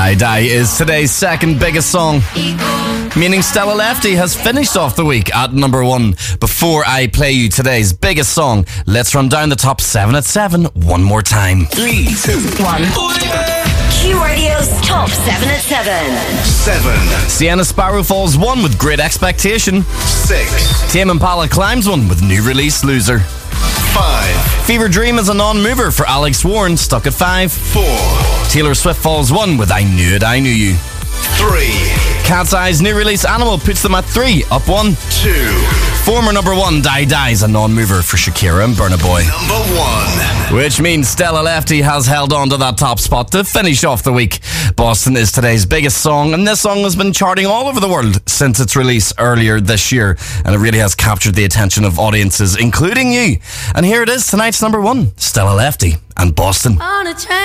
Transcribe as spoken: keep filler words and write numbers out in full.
Die Die is today's second biggest song, meaning Stella Lefty has finished off the week at number one. Before I play you today's biggest song, let's run down the top seven at seven one more time. Three, two, one. Q Radio's top seven at seven. Seven. Sienna Sparrow falls one with Great Expectation. Six. Tame Impala climbs one with new release Loser. Five. Fever Dream is a non-mover for Alex Warren, stuck at five. Four. Taylor Swift falls one with I Knew It, I Knew You. Three. Cat's Eye's new release Animal puts them at three, up one. Two. Former number one Die Die is a non-mover for Shakira and Burna Boy. Number one. Which means Stella Lefty has held on to that top spot to finish off the week. Boston is today's biggest song, and this song has been charting all over the world since its release earlier this year, and it really has captured the attention of audiences, including you. And here it is, tonight's number one, Stella Lefty and Boston. On a train.